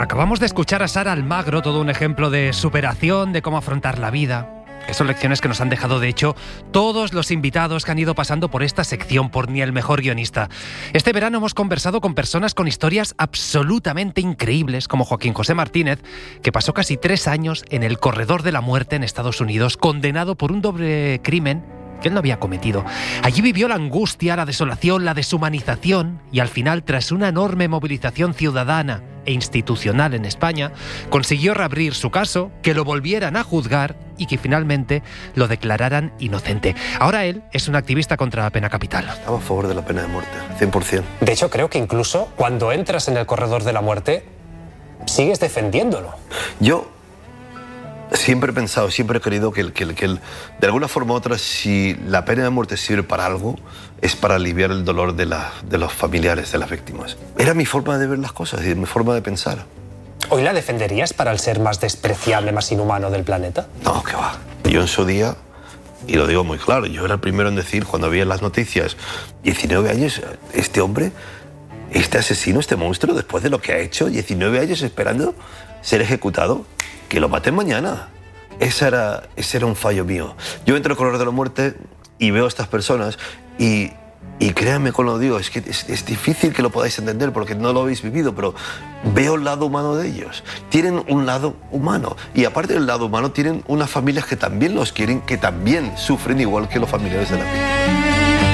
Acabamos de escuchar a Sara Almagro, todo un ejemplo de superación, de cómo afrontar la vida. Que son lecciones que nos han dejado, de hecho, todos los invitados que han ido pasando por esta sección, por Ni el mejor guionista. Este verano hemos conversado con personas con historias absolutamente increíbles, como Joaquín José Martínez, que pasó casi 3 años en el corredor de la muerte en Estados Unidos, condenado por un doble crimen que él no había cometido. Allí vivió la angustia, la desolación, la deshumanización y al final, tras una enorme movilización ciudadana e institucional en España, consiguió reabrir su caso, que lo volvieran a juzgar y que finalmente lo declararan inocente. Ahora él es un activista contra la pena capital. Estamos a favor de la pena de muerte, 100%. De hecho, creo que incluso cuando entras en el corredor de la muerte, sigues defendiéndolo. Yo siempre he pensado, siempre he querido que de alguna forma u otra, si la pena de muerte sirve para algo, es para aliviar el dolor de los familiares de las víctimas. Era mi forma de ver las cosas y mi forma de pensar. ¿Hoy la defenderías para el ser más despreciable, más inhumano del planeta? No, que va. Yo en su día, y lo digo muy claro, yo era el primero en decir, cuando vi en las noticias, 19 años, este hombre, este asesino, este monstruo, después de lo que ha hecho, 19 años esperando ser ejecutado, que lo maten mañana. Ese era un fallo mío. Yo entro al corredor de la muerte y veo a estas personas y créanme cuando lo digo, es que es difícil que lo podáis entender porque no lo habéis vivido, pero veo el lado humano de ellos. Tienen un lado humano y aparte del lado humano tienen unas familias que también los quieren, que también sufren igual que los familiares de la víctima.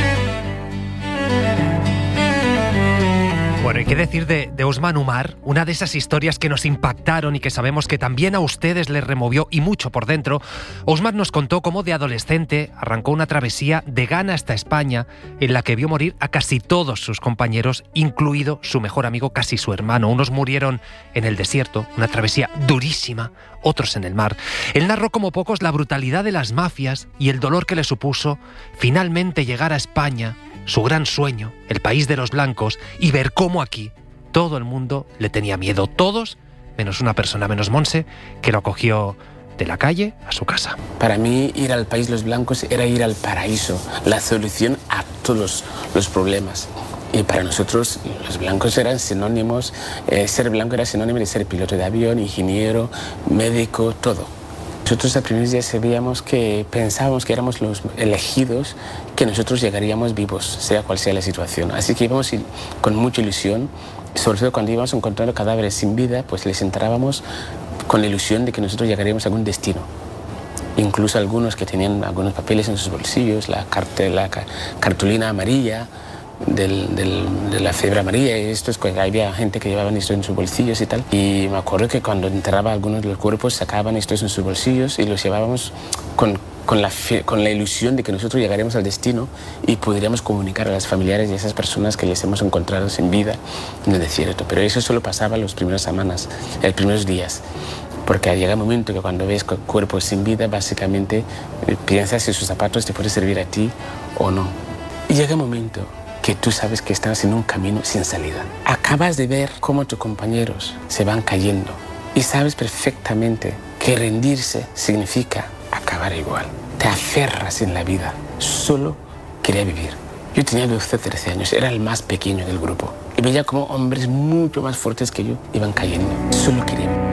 Bueno, ¿y qué decir de Ousmane Umar? Una de esas historias que nos impactaron y que sabemos que también a ustedes les removió y mucho por dentro. Ousmane nos contó cómo de adolescente arrancó una travesía de Ghana hasta España en la que vio morir a casi todos sus compañeros, incluido su mejor amigo, casi su hermano. Unos murieron en el desierto, una travesía durísima, otros en el mar. Él narró como pocos la brutalidad de las mafias y el dolor que le supuso finalmente llegar a España, su gran sueño, el país de los blancos, y ver cómo aquí todo el mundo le tenía miedo. Todos, menos una persona, menos Monse, que lo acogió de la calle a su casa. Para mí, ir al país de los blancos era ir al paraíso, la solución a todos los problemas. Y para nosotros, los blancos eran sinónimos, ser blanco era sinónimo de ser piloto de avión, ingeniero, médico, todo. Nosotros al primer día sabíamos que pensábamos que éramos los elegidos, que nosotros llegaríamos vivos, sea cual sea la situación. Así que íbamos con mucha ilusión, sobre todo cuando íbamos encontrando cadáveres sin vida, pues les entrábamos con la ilusión de que nosotros llegaríamos a algún destino. Incluso algunos que tenían algunos papeles en sus bolsillos, la cartulina amarilla de la fiebre amarilla, y esto es que había gente que llevaban esto en sus bolsillos y tal. Y me acuerdo que cuando enterraba algunos de los cuerpos sacaban estos en sus bolsillos y los llevábamos con la ilusión de que nosotros llegaríamos al destino y podríamos comunicar a las familiares de esas personas que les hemos encontrado sin vida en el desierto. Pero eso solo pasaba las primeras semanas, los primeros días. Porque llega un momento que cuando ves cuerpos sin vida, básicamente piensas si sus zapatos te pueden servir a ti o no. Y llega un momento que tú sabes que estás en un camino sin salida. Acabas de ver cómo tus compañeros se van cayendo y sabes perfectamente que rendirse significa acabar igual. Te aferras en la vida. Solo quería vivir. Yo tenía 12 o 13 años, era el más pequeño del grupo. Y veía como hombres mucho más fuertes que yo iban cayendo. Solo quería vivir.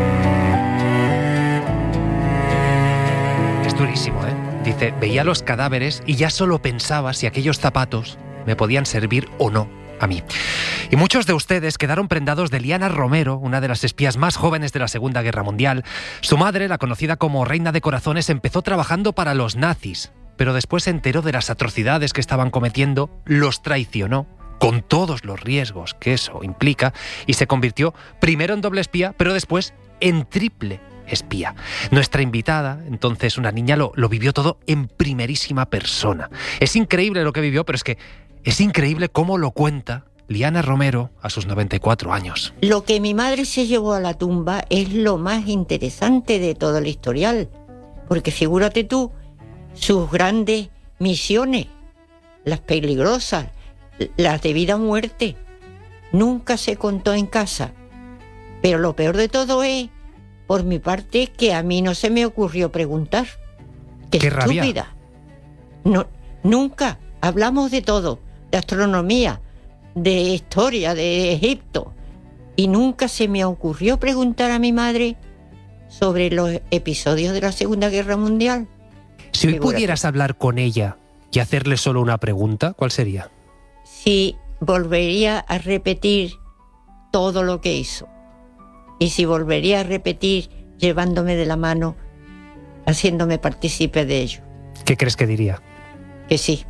Es durísimo, ¿eh? Dice, veía los cadáveres y ya solo pensaba si aquellos zapatos me podían servir o no a mí. Y muchos de ustedes quedaron prendados de Liana Romero, una de las espías más jóvenes de la Segunda Guerra Mundial. Su madre, la conocida como Reina de Corazones, empezó trabajando para los nazis, pero después se enteró de las atrocidades que estaban cometiendo, los traicionó, con todos los riesgos que eso implica, y se convirtió primero en doble espía, pero después en triple espía. Nuestra invitada, entonces una niña, lo vivió todo en primerísima persona. Es increíble lo que vivió, pero es que es increíble cómo lo cuenta Liana Romero a sus 94 años. Lo que mi madre se llevó a la tumba es lo más interesante de todo el historial, porque figúrate tú, sus grandes misiones, las peligrosas, las de vida o muerte, nunca se contó en casa. Pero lo peor de todo es, por mi parte, que a mí no se me ocurrió preguntar. ¡Qué estúpida! Rabia. No, nunca. Hablamos de todo, de astronomía, de historia, de Egipto. Y nunca se me ocurrió preguntar a mi madre sobre los episodios de la Segunda Guerra Mundial. Si hoy Figúrate. pudieras hablar con ella y hacerle solo una pregunta, ¿cuál sería? Si volvería a repetir todo lo que hizo. Y si volvería a repetir llevándome de la mano, haciéndome partícipe de ello. ¿Qué crees que diría? Que sí.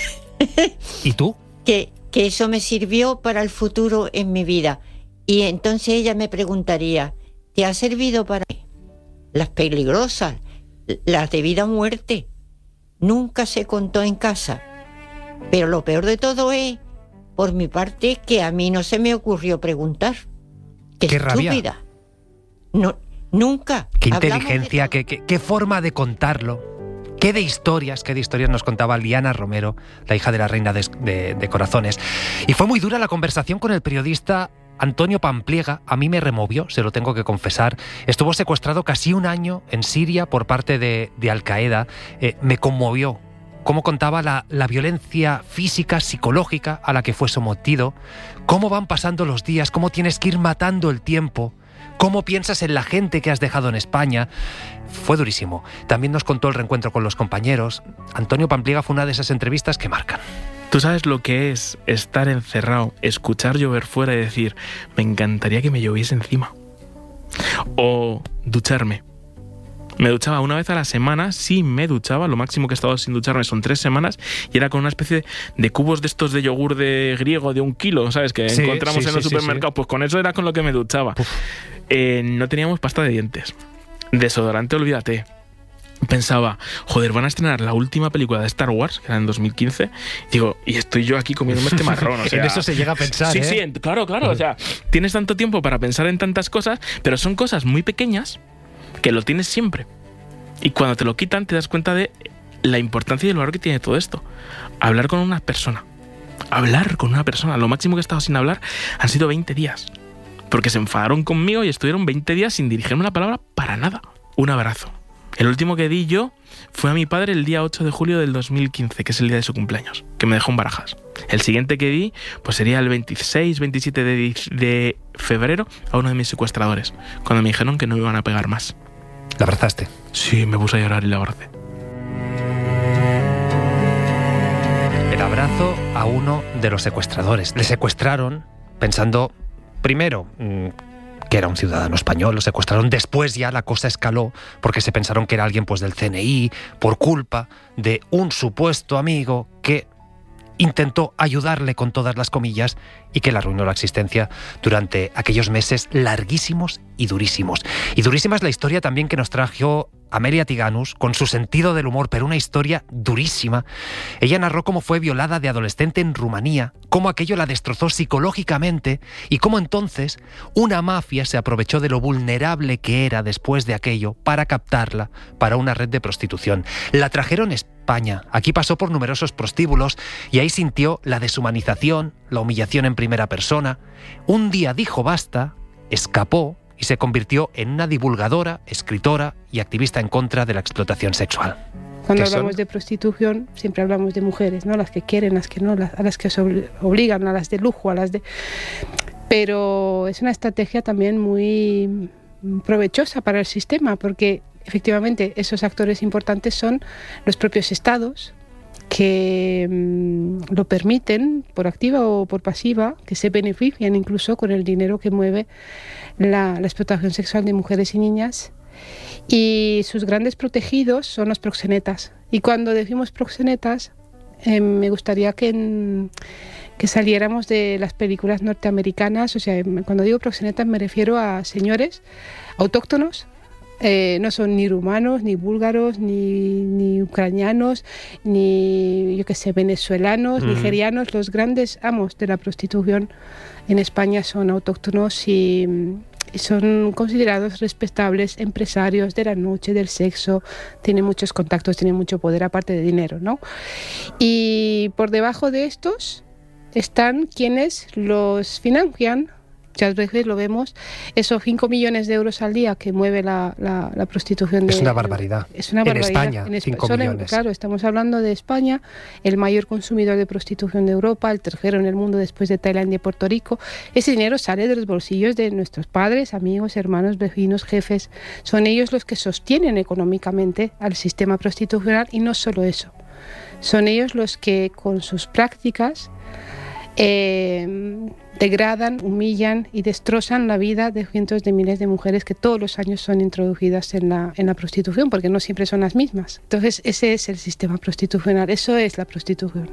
¿Y tú? Que eso me sirvió para el futuro en mi vida. Y entonces ella me preguntaría, ¿te ha servido para las peligrosas, las de vida o muerte? Nunca se contó en casa. Pero lo peor de todo es, por mi parte, que a mí no se me ocurrió preguntar. ¡Qué rabia! Estúpida. No, nunca. Qué Hablamos inteligencia, de todo. qué forma de contarlo. Qué de historias nos contaba Liana Romero, la hija de la reina de Corazones. Y fue muy dura la conversación con el periodista Antonio Pampliega. A mí me removió, se lo tengo que confesar. Estuvo secuestrado casi un año en Siria por parte de Al Qaeda. Me conmovió cómo contaba la violencia física, psicológica a la que fue sometido, cómo van pasando los días, cómo tienes que ir matando el tiempo, cómo piensas en la gente que has dejado en España. Fue durísimo. También nos contó el reencuentro con los compañeros. Antonio Pampliega fue una de esas entrevistas que marcan. Tú sabes lo que es estar encerrado, escuchar llover fuera y decir, me encantaría que me lloviese encima. O ducharme. Me duchaba una vez a la semana, sí me duchaba, lo máximo que he estado sin ducharme son 3 semanas, y era con una especie de cubos de estos de yogur de griego de 1 kilo, ¿sabes? Que Sí, encontramos sí, en los sí, supermercados, pues con eso era con lo que me duchaba. No teníamos pasta de dientes, desodorante, olvídate. Pensaba, joder, van a estrenar la última película de Star Wars, que era en 2015. Digo, y estoy yo aquí comiéndome este marrón. O sea, En eso se llega a pensar, sí, ¿eh? sí, claro. O sea, tienes tanto tiempo para pensar en tantas cosas, pero son cosas muy pequeñas que lo tienes siempre. Y cuando te lo quitan, te das cuenta de la importancia y el valor que tiene todo esto. Hablar con una persona. Lo máximo que he estado sin hablar han sido 20 días. Porque se enfadaron conmigo y estuvieron 20 días sin dirigirme una palabra para nada. Un abrazo. El último que di yo fue a mi padre el día 8 de julio del 2015, que es el día de su cumpleaños, que me dejó en Barajas. El siguiente que di, pues sería el 26-27 de febrero a uno de mis secuestradores, cuando me dijeron que no me iban a pegar más. ¿La abrazaste? Sí, me puse a llorar y la abracé. El abrazo a uno de los secuestradores. Le secuestraron pensando, primero, que era un ciudadano español, lo secuestraron. Después ya la cosa escaló porque se pensaron que era alguien pues del CNI por culpa de un supuesto amigo que intentó ayudarle con todas las comillas y que le arruinó la existencia durante aquellos meses larguísimos y durísimos. Y durísima es la historia también que nos trajo Amelia Tiganus, con su sentido del humor, pero una historia durísima. Ella narró cómo fue violada de adolescente en Rumanía, cómo aquello la destrozó psicológicamente y cómo entonces una mafia se aprovechó de lo vulnerable que era después de aquello para captarla para una red de prostitución. La trajeron a España, aquí pasó por numerosos prostíbulos y ahí sintió la deshumanización, la humillación en primera persona. Un día dijo basta, escapó y se convirtió en una divulgadora, escritora y activista en contra de la explotación sexual. Cuando hablamos de prostitución siempre hablamos de mujeres, ¿no? Las que quieren, las que no, a las que se obligan, a las de lujo, a las de... Pero es una estrategia también muy provechosa para el sistema, porque efectivamente esos actores importantes son los propios estados, que lo permiten por activa o por pasiva, que se benefician incluso con el dinero que mueve la explotación sexual de mujeres y niñas, y sus grandes protegidos son los proxenetas. Y cuando decimos proxenetas, me gustaría que saliéramos de las películas norteamericanas. O sea, cuando digo proxenetas me refiero a señores autóctonos. No son ni rumanos, ni búlgaros, ni ucranianos, ni yo qué sé, venezolanos, nigerianos. Los grandes amos de la prostitución en España son autóctonos y son considerados respetables empresarios de la noche, del sexo, tienen muchos contactos, tienen mucho poder aparte de dinero, ¿no? Y por debajo de estos están quienes los financian Muchas veces lo vemos, esos 5 millones de euros al día que mueve la prostitución. Es una barbaridad. Es una barbaridad. En España, 5 millones. Claro, estamos hablando de España, el mayor consumidor de prostitución de Europa, el tercero en el mundo después de Tailandia y Puerto Rico. Ese dinero sale de los bolsillos de nuestros padres, amigos, hermanos, vecinos, jefes. Son ellos los que sostienen económicamente al sistema prostitucional, y no solo eso. Son ellos los que con sus prácticas degradan, humillan y destrozan la vida de cientos de miles de mujeres que todos los años son introducidas en la prostitución, porque no siempre son las mismas. Entonces ese es el sistema prostitucional, eso es la prostitución.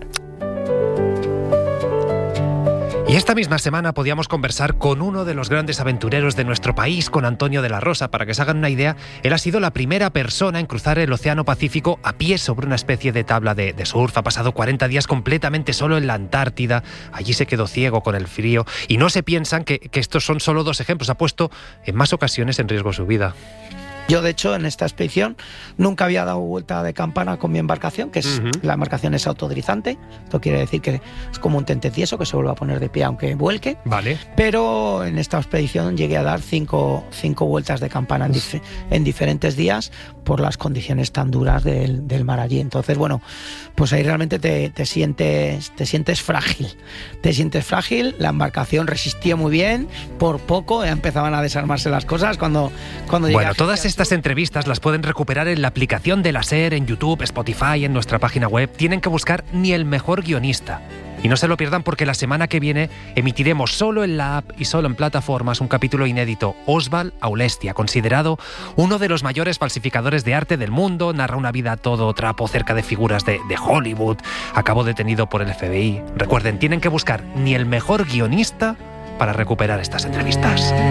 Y esta misma semana podíamos conversar con uno de los grandes aventureros de nuestro país, con Antonio de la Rosa. Para que se hagan una idea, él ha sido la primera persona en cruzar el Océano Pacífico a pie sobre una especie de tabla de surf. Ha pasado 40 días completamente solo en la Antártida. Allí se quedó ciego con el frío. Y no se piensan que estos son solo 2 ejemplos. Ha puesto en más ocasiones en riesgo su vida. Yo, de hecho, en esta expedición nunca había dado vuelta de campana con mi embarcación, que es la embarcación es autodeslizante. Esto quiere decir que es como un tentecieso que se vuelve a poner de pie aunque vuelque. Vale. Pero en esta expedición llegué a dar 5 vueltas de campana en diferentes días por las condiciones tan duras del mar allí. Entonces, bueno, pues ahí realmente te sientes frágil. Te sientes frágil, la embarcación resistía muy bien, por poco ya empezaban a desarmarse las cosas cuando Bueno, todas estas entrevistas las pueden recuperar en la aplicación de la SER, en YouTube, Spotify, en nuestra página web. Tienen que buscar Ni el mejor guionista. Y no se lo pierdan, porque la semana que viene emitiremos solo en la app y solo en plataformas un capítulo inédito. Osvald Aulestia, considerado uno de los mayores falsificadores de arte del mundo, narra una vida a todo trapo cerca de figuras de Hollywood. Acabó detenido por el FBI. Recuerden, tienen que buscar Ni el mejor guionista para recuperar estas entrevistas.